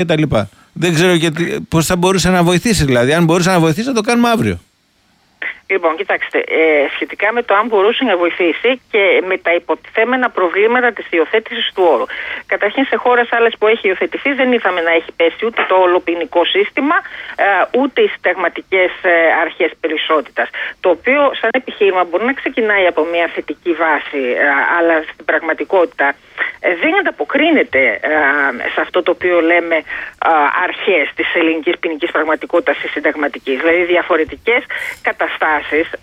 κτλ. Δεν ξέρω πώς θα μπορούσε να βοηθήσει, δηλαδή. Αν μπορούσε να βοηθήσει, θα το κάνουμε αύριο. Λοιπόν, κοιτάξτε, σχετικά με το αν μπορούσε να βοηθήσει και με τα υποτιθέμενα προβλήματα της υιοθέτησης του όρου. Καταρχήν, σε χώρες άλλες που έχει υιοθετηθεί, δεν είδαμε να έχει πέσει ούτε το όλο ποινικό σύστημα, ούτε οι συνταγματικές αρχές περισσότητας. Το οποίο, σαν επιχείρημα, μπορεί να ξεκινάει από μια θετική βάση, αλλά στην πραγματικότητα δεν ανταποκρίνεται σε αυτό το οποίο λέμε αρχές της ελληνικής ποινικής πραγματικότητας ή συνταγματικής. Δηλαδή, διαφορετικές καταστάσεις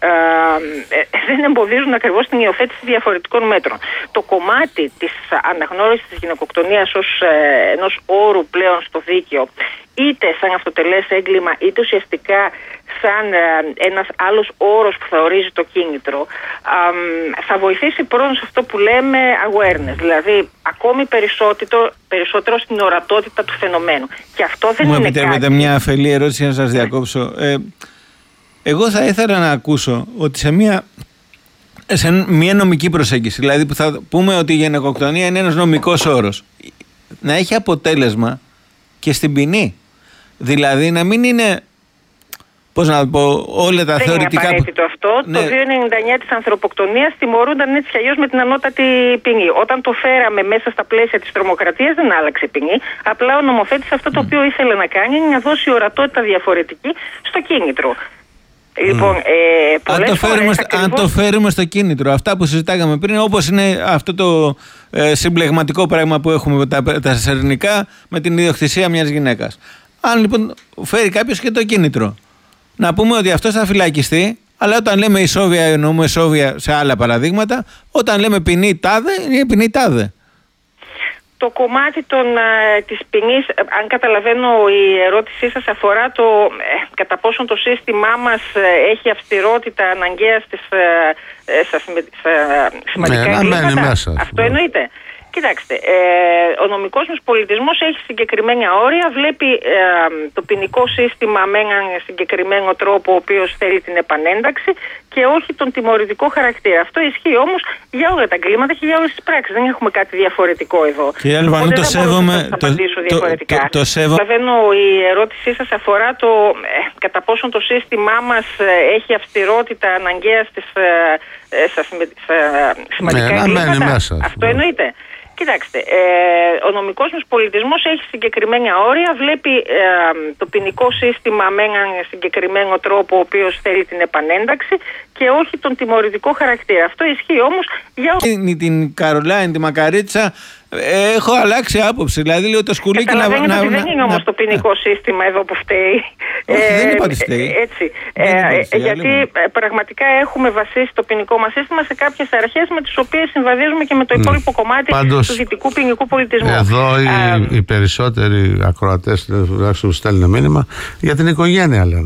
δεν εμποδίζουν ακριβώς την υιοθέτηση διαφορετικών μέτρων. Το κομμάτι της αναγνώρισης της γυναικοκτονίας ως ενός όρου πλέον στο δίκαιο, είτε σαν αυτοτελές έγκλημα, είτε ουσιαστικά σαν ένας άλλος όρος που θα ορίζει το κίνητρο, θα βοηθήσει πρώτον σε αυτό που λέμε awareness, δηλαδή ακόμη περισσότερο στην ορατότητα του φαινομένου. Και αυτό δεν είναι κάτι. Μου επιτρέπετε μια αφελή ερώτηση να σας διακόψω. Εγώ θα ήθελα να ακούσω ότι σε μια νομική προσέγγιση, δηλαδή που θα πούμε ότι η γυναικοκτονία είναι ένας νομικός όρος, να έχει αποτέλεσμα και στην ποινή. Δηλαδή να μην είναι, πώς να πω, όλα τα θεωρητικά. Δεν είναι απαραίτητο αυτό. Ναι. Το 299 της ανθρωποκτονίας τιμωρούνταν έτσι κι αλλιώς με την ανώτατη ποινή. Όταν το φέραμε μέσα στα πλαίσια της τρομοκρατίας δεν άλλαξε ποινή. Απλά ο νομοθέτης αυτό το οποίο ήθελε να κάνει είναι να δώσει ορατότητα διαφορετική στο κίνητρο. Λοιπόν, αν το φέρουμε στο κίνητρο, αυτά που συζητάγαμε πριν, όπως είναι αυτό το συμπλεγματικό πράγμα που έχουμε τα σερνικά με την ιδιοκτησία μιας γυναίκας. Αν λοιπόν φέρει κάποιος και το κίνητρο, να πούμε ότι αυτός θα φυλακιστεί, αλλά όταν λέμε ισόβια, εννοούμε ισόβια σε άλλα παραδείγματα, όταν λέμε ποινή τάδε, είναι ποινή τάδε. Το κομμάτι της ποινής, αν καταλαβαίνω η ερώτησή σας αφορά το κατά πόσον το σύστημά μας έχει αυστηρότητα αναγκαία στα σημαντικά εγκλήματα. Αυτό εννοείται. Κοιτάξτε, ο νομικός μας πολιτισμός έχει συγκεκριμένα όρια, βλέπει το ποινικό σύστημα με έναν συγκεκριμένο τρόπο ο οποίος θέλει την επανένταξη και όχι τον τιμωρητικό χαρακτήρα. Αυτό ισχύει όμως για όλα τα εγκλήματα και για όλες τις πράξεις. Δεν έχουμε κάτι διαφορετικό εδώ. Κύριε Αλβανού, το σέβομαι. Το σέβομαι. Η ερώτησή σας αφορά το κατά πόσον το σύστημά μας έχει αυστηρότητα αναγκαία στα σημαντικά εγκλήματα. Αυτό εννοείται. Κοιτάξτε, ο νομικός μας πολιτισμός έχει συγκεκριμένα όρια, βλέπει το ποινικό σύστημα με έναν συγκεκριμένο τρόπο ο οποίος θέλει την επανένταξη και όχι τον τιμωρητικό χαρακτήρα. Αυτό ισχύει όμως για την Καρολάιν, τη Μακαρίτσα, έχω αλλάξει άποψη. Δηλαδή λέω το σκουλίκι να δεν είναι όμως το ποινικό σύστημα εδώ που φταίει. Όχι, δεν είπα ότι φταίει. Έτσι. Γιατί πραγματικά έχουμε βασίσει το ποινικό μας σύστημα σε κάποιες αρχές με τις οποίες συμβαδίζουμε και με το υπόλοιπο κομμάτι του δυτικού ποινικού πολιτισμού. Εδώ οι περισσότεροι ακροατές τουλάχιστον στέλνουν μήνυμα για την οικογένεια, λένε.